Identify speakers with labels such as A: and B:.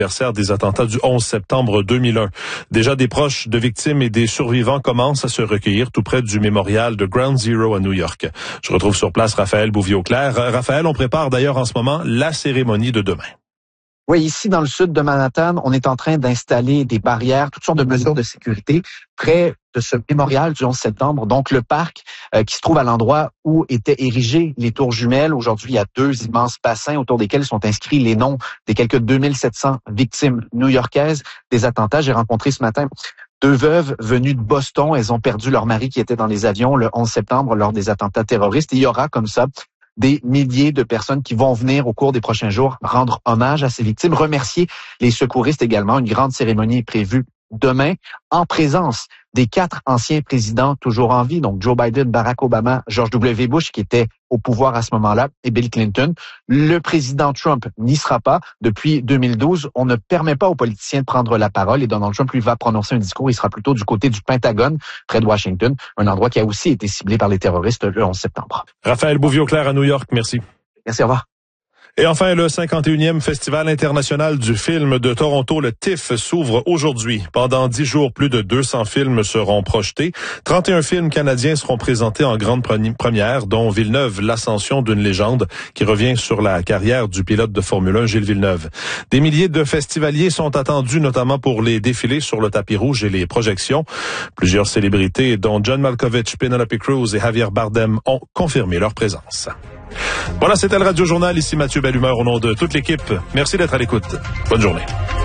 A: Anniversaire des attentats du 11 septembre 2001. Déjà, des proches de victimes et des survivants commencent à se recueillir tout près du mémorial de Ground Zero à New York. Je retrouve sur place Raphaël Bouvier-Auclair. Raphaël, on prépare d'ailleurs en ce moment la cérémonie de demain.
B: Oui, ici dans le sud de Manhattan, on est en train d'installer des barrières, toutes sortes de mesures de sécurité près de ce mémorial du 11 septembre, donc le parc qui se trouve à l'endroit où étaient érigées les tours jumelles. Aujourd'hui, il y a 2 immenses bassins autour desquels sont inscrits les noms des quelques 2700 victimes new-yorkaises des attentats. J'ai rencontré ce matin 2 veuves venues de Boston. Elles ont perdu leur mari qui était dans les avions le 11 septembre lors des attentats terroristes. Et il y aura comme ça des milliers de personnes qui vont venir au cours des prochains jours rendre hommage à ces victimes, remercier les secouristes également. Une grande cérémonie est prévue demain en présence des 4 anciens présidents toujours en vie, donc Joe Biden, Barack Obama, George W. Bush qui était au pouvoir à ce moment-là et Bill Clinton. Le président Trump n'y sera pas. Depuis 2012, on ne permet pas aux politiciens de prendre la parole et Donald Trump, lui, va prononcer un discours. Il sera plutôt du côté du Pentagone, près de Washington, un endroit qui a aussi été ciblé par les terroristes le 11 septembre.
A: Raphaël Bouvier-Auclair à New York, merci.
B: Merci, au revoir.
A: Et enfin, le 51e Festival international du film de Toronto, le TIFF, s'ouvre aujourd'hui. Pendant 10 jours, plus de 200 films seront projetés. 31 films canadiens seront présentés en grande première, dont Villeneuve, l'ascension d'une légende, qui revient sur la carrière du pilote de Formule 1, Gilles Villeneuve. Des milliers de festivaliers sont attendus, notamment pour les défilés sur le tapis rouge et les projections. Plusieurs célébrités, dont John Malkovich, Penelope Cruz et Javier Bardem, ont confirmé leur présence. Voilà, c'était le Radio Journal. Ici Mathieu Bellumeur au nom de toute l'équipe. Merci d'être à l'écoute. Bonne journée.